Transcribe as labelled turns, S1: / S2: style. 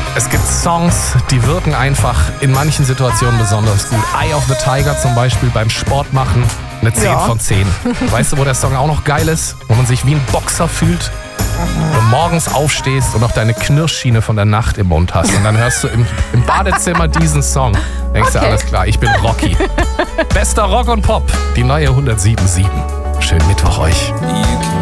S1: Es gibt Songs, die wirken einfach in manchen Situationen besonders gut. Eye of the Tiger zum Beispiel beim Sport machen, eine 10 von 10. Weißt du, wo der Song auch noch geil ist? Wo man sich wie ein Boxer fühlt. Wo du morgens aufstehst und noch deine Knirschschiene von der Nacht im Mund hast. Und dann hörst du im Badezimmer diesen Song. Denkst du, alles klar, ich bin Rocky. Bester Rock und Pop, die neue 107.7. Schönen Mittwoch euch.